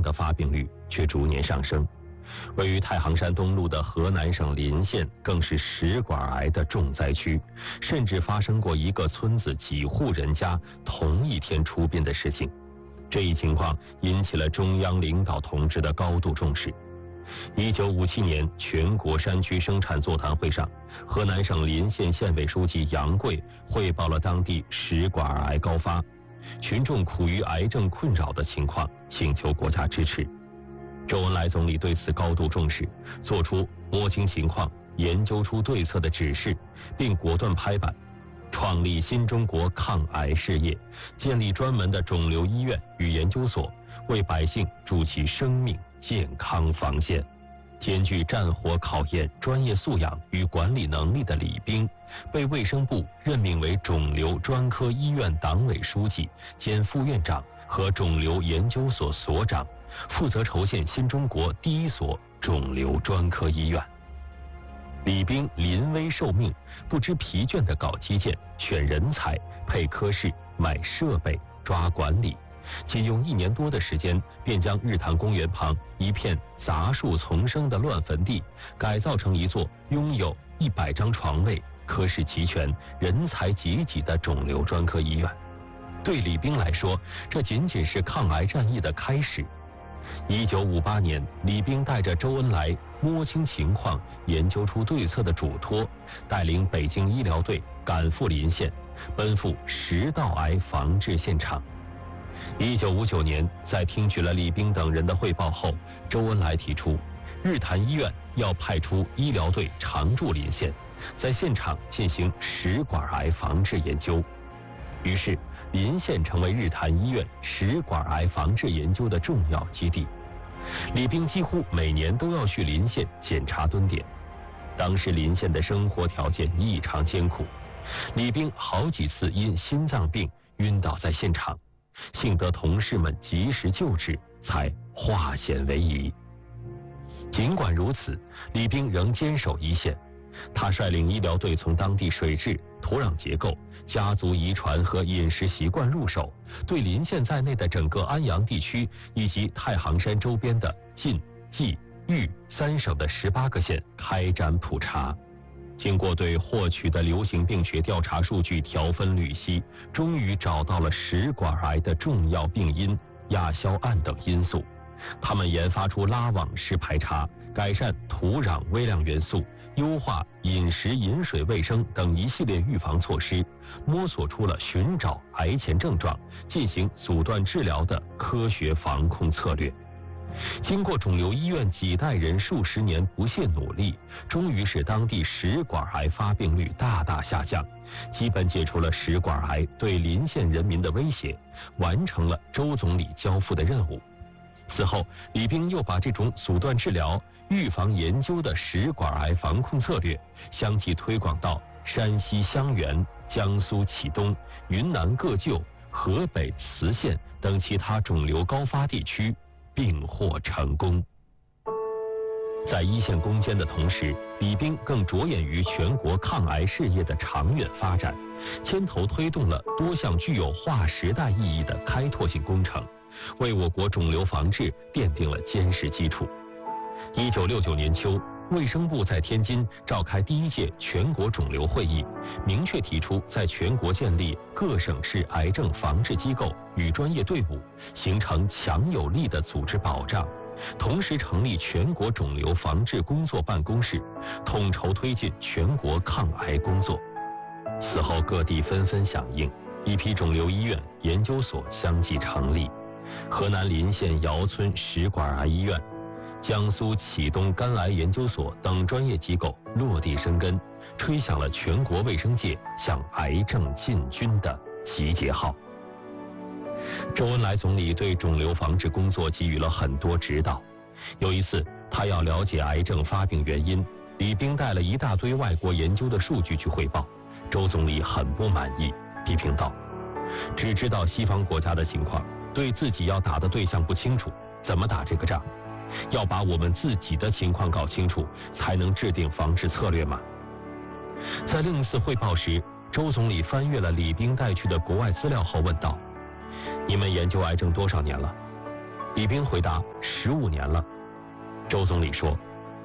的发病率却逐年上升。位于太行山东麓的河南省临县更是食管癌的重灾区，甚至发生过一个村子几户人家同一天出殡的事情。这一情况引起了中央领导同志的高度重视。1957年全国山区生产座谈会上，河南省临县县委书记杨贵汇报了当地食管癌高发，群众苦于癌症困扰的情况，请求国家支持。周恩来总理对此高度重视，作出摸清情况、研究出对策的指示，并果断拍板，创立新中国抗癌事业，建立专门的肿瘤医院与研究所，为百姓筑起生命健康防线。兼具战火考验专业素养与管理能力的李冰，被卫生部任命为肿瘤专科医院党委书记兼副院长和肿瘤研究所所长，负责筹建新中国第一所肿瘤专科医院。李冰临危受命，不知疲倦地搞基建、选人才、配科室、买设备、抓管理，仅用1年多的时间，便将日坛公园旁一片杂树丛生的乱坟地改造成一座拥有100张床位、科室齐全、人才济济的肿瘤专科医院。对李冰来说，这仅仅是抗癌战役的开始。1958年，李冰带着周恩来摸清情况、研究出对策的嘱托，带领北京医疗队赶赴临县，奔赴食道癌防治现场。1959年，在听取了李冰等人的汇报后，周恩来提出，日坛医院要派出医疗队常驻临县，在现场进行食管癌防治研究。于是，临县成为日坛医院食管癌防治研究的重要基地。李冰几乎每年都要去临县检查蹲点。当时临县的生活条件异常艰苦，李冰好几次因心脏病晕倒在现场，幸得同事们及时救治，才化险为夷。尽管如此，李冰仍坚守一线。他率领医疗队从当地水质、土壤结构、家族遗传和饮食习惯入手，对临县在内的整个安阳地区以及太行山周边的晋、冀、豫3省的18个县开展普查。经过对获取的流行病学调查数据条分缕析，终于找到了食管癌的重要病因亚硝胺等因素。他们研发出拉网式排查、改善土壤微量元素、优化饮食饮水卫生等一系列预防措施，摸索出了寻找癌前症状、进行阻断治疗的科学防控策略。经过肿瘤医院几代人数十年不懈努力，终于使当地食管癌发病率大大下降，基本解除了食管癌对临县人民的威胁，完成了周总理交付的任务。此后，李冰又把这种阻断治疗、预防研究的食管癌防控策略相继推广到山西襄垣、江苏启东、云南个旧、河北磁县等其他肿瘤高发地区，并获成功。在一线攻坚的同时，李冰更着眼于全国抗癌事业的长远发展，牵头推动了多项具有划时代意义的开拓性工程，为我国肿瘤防治奠定了坚实基础。1969年秋，卫生部在天津召开第1届全国肿瘤会议，明确提出在全国建立各省市癌症防治机构与专业队伍，形成强有力的组织保障，同时成立全国肿瘤防治工作办公室，统筹推进全国抗癌工作。此后各地纷纷响应，一批肿瘤医院、研究所相继成立，河南临县尧村食管癌医院、江苏启东肝癌研究所等专业机构落地生根，吹响了全国卫生界向癌症进军的集结号。周恩来总理对肿瘤防治工作给予了很多指导。有一次，他要了解癌症发病原因，李冰带了一大堆外国研究的数据去汇报，周总理很不满意，批评道：只知道西方国家的情况，对自己要打的对象不清楚，怎么打这个仗？要把我们自己的情况搞清楚，才能制定防治策略嘛。在另一次汇报时，周总理翻阅了李冰带去的国外资料后问道：你们研究癌症多少年了？ 李冰回答：15年了。周总理说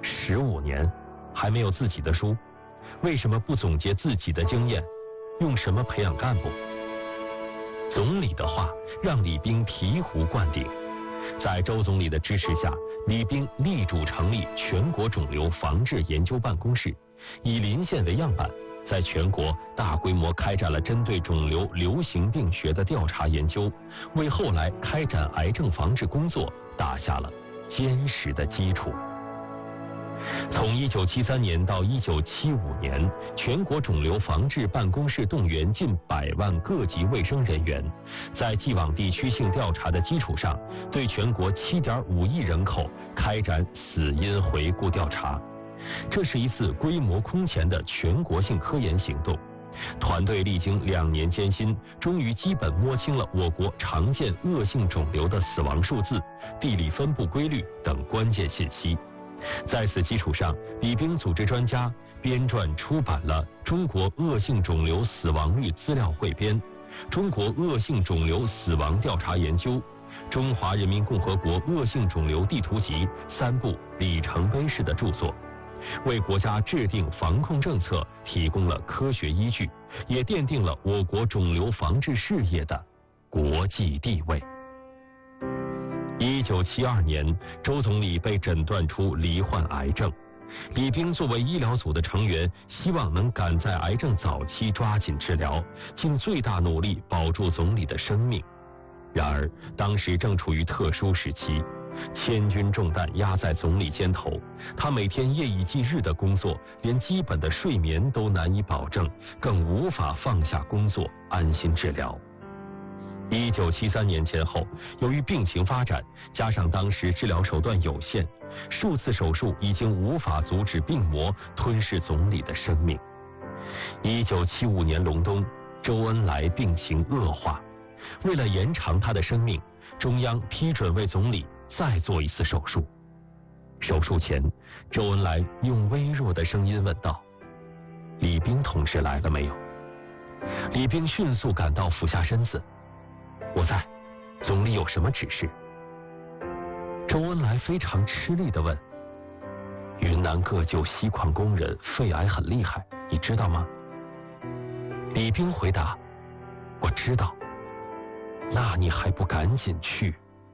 ：15年，还没有自己的书，为什么不总结自己的经验？用什么培养干部？总理的话让李冰醍醐灌顶。在周总理的支持下，李冰力主成立全国肿瘤防治研究办公室，以临县为样板，在全国大规模开展了针对肿瘤流行病学的调查研究，为后来开展癌症防治工作打下了坚实的基础。从1973年到1975年，全国肿瘤防治办公室动员近100万各级卫生人员，在既往地区性调查的基础上，对全国7.5亿人口开展死因回顾调查。这是一次规模空前的全国性科研行动。团队历经2年艰辛，终于基本摸清了我国常见恶性肿瘤的死亡数字、地理分布规律等关键信息。在此基础上，李冰组织专家编撰出版了《中国恶性肿瘤死亡率资料汇编》、《中国恶性肿瘤死亡调查研究》、《中华人民共和国恶性肿瘤地图集》3部里程碑式的著作，为国家制定防控政策提供了科学依据，也奠定了我国肿瘤防治事业的国际地位。1972年，周总理被诊断出罹患癌症。李冰作为医疗组的成员，希望能赶在癌症早期抓紧治疗，尽最大努力保住总理的生命。然而，当时正处于特殊时期，千钧重担压在总理肩头，他每天夜以继日的工作，连基本的睡眠都难以保证，更无法放下工作安心治疗。1973年前后，由于病情发展，加上当时治疗手段有限，数次手术已经无法阻止病魔吞噬总理的生命。1975年隆冬，周恩来病情恶化，为了延长他的生命，中央批准为总理再做一次手术。手术前，周恩来用微弱的声音问道：“李冰同志来了没有？”李冰迅速赶到俯下身子：“我在，总理有什么指示？”周恩来非常吃力地问：“云南各就锡矿工人肺癌很厉害，你知道吗？”李冰回答：“我知道。”“那你还不赶紧去？”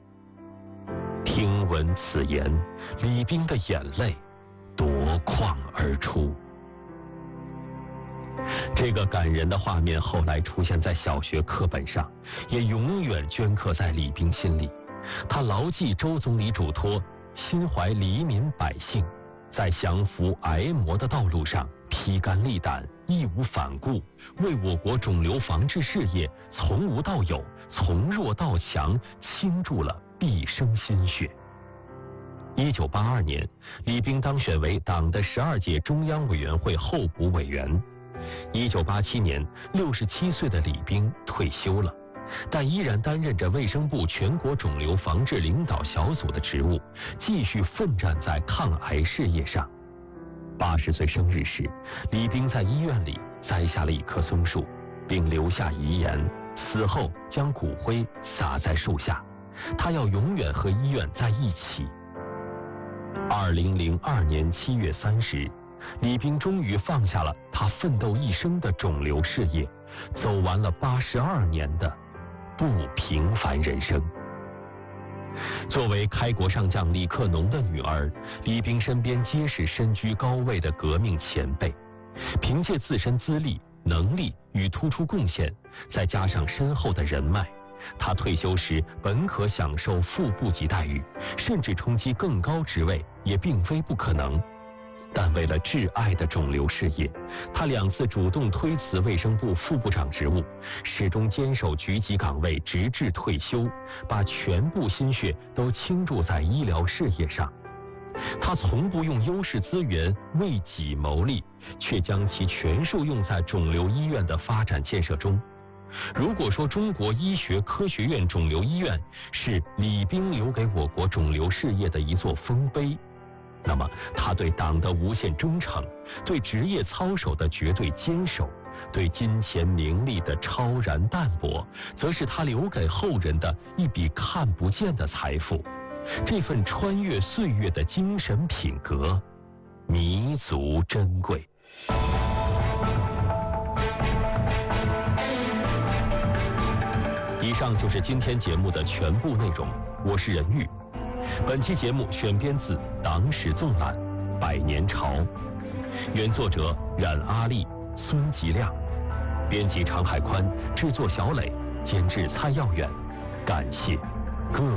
听闻此言，李冰的眼泪夺眶而出。这个感人的画面后来出现在小学课本上，也永远镌刻在李冰心里。他牢记周总理嘱托，心怀黎民百姓，在降服癌魔的道路上披肝沥胆，义无反顾，为我国肿瘤防治事业从无到有，从弱到强倾注了毕生心血。1982年，李冰当选为党的12届中央委员会候补委员。1987年，67岁的李冰退休了，但依然担任着卫生部全国肿瘤防治领导小组的职务，继续奋战在抗癌事业上。80岁生日时，李冰在医院里栽下了一棵松树，并留下遗言，死后将骨灰撒在树下，他要永远和医院在一起。2002年7月30日，李冰终于放下了他奋斗一生的肿瘤事业，走完了82年的不平凡人生。作为开国上将李克农的女儿，李冰身边皆是身居高位的革命前辈，凭借自身资历、能力与突出贡献，再加上深厚的人脉，他退休时本可享受副部级待遇，甚至冲击更高职位也并非不可能。但为了挚爱的肿瘤事业，他2次主动推辞卫生部副部长职务，始终坚守局级岗位直至退休，把全部心血都倾注在医疗事业上。他从不用优势资源为己谋利，却将其全数用在肿瘤医院的发展建设中。如果说中国医学科学院肿瘤医院是李冰留给我国肿瘤事业的一座丰碑，那么他对党的无限忠诚，对职业操守的绝对坚守， 对金钱名利的超然淡泊，则是他留给后人的一笔看不见的财富。这份穿越岁月的精神品格，弥足珍贵。以上就是今天节目的全部内容，我是任玉。本期节目选编自《党史纵览》《百年潮》，原作者冉阿丽、孙吉亮，编辑常海宽，制作小磊，监制蔡耀远。感谢。